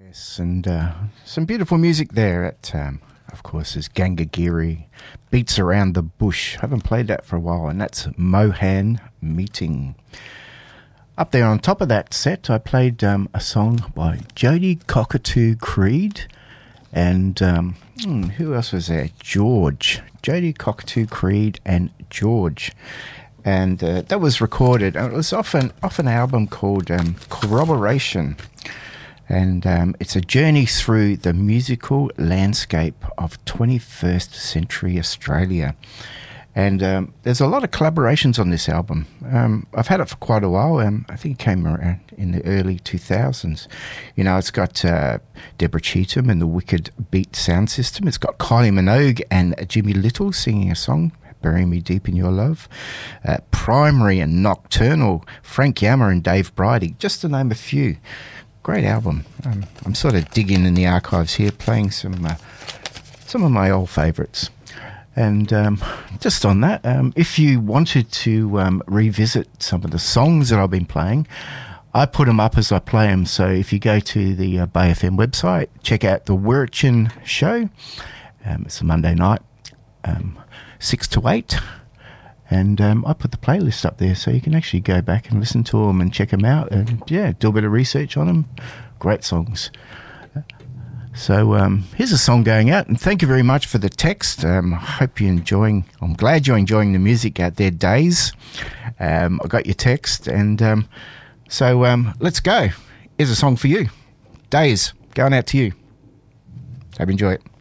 Yes, and some beautiful music there at, of course, is Gangagiri, Beats Around the Bush. I haven't played that for a while, and that's Mohan Meeting. Up there on top of that set, I played a song by Jody Cockatoo Creed, and who else was there? George. Jody Cockatoo Creed and George. And that was recorded. It was off an album called Corroboration. And it's a journey through the musical landscape of 21st century Australia. And there's a lot of collaborations on this album. I've had it for quite a while. I think it came around in the early 2000s. You know, it's got Deborah Cheetham and the Wicked Beat Sound System. It's got Kylie Minogue and Jimmy Little singing a song, Bury Me Deep in Your Love. Primary and Nocturnal, Frank Yammer and Dave Bridie, just to name a few. Great album. I'm sort of digging in the archives here, playing some of my old favourites. And just on that, if you wanted to revisit some of the songs that I've been playing, I put them up as I play them. So if you go to the Bay FM website, check out the Wirrachin Show. It's a Monday night, 6 to 8. And I put the playlist up there so you can actually go back and listen to them and check them out and, yeah, do a bit of research on them. Great songs. So here's a song going out, and thank you very much for the text. I hope you're enjoying. I'm glad you're enjoying the music out there, Days. I got your text, and so let's go. Here's a song for you. Days, going out to you. Hope you enjoy it.